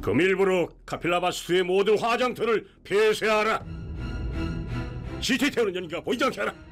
금일부로 카필라바스의 모든 화장터를 폐쇄하라. 시티 태우는 연기가 보이지 않게 하라.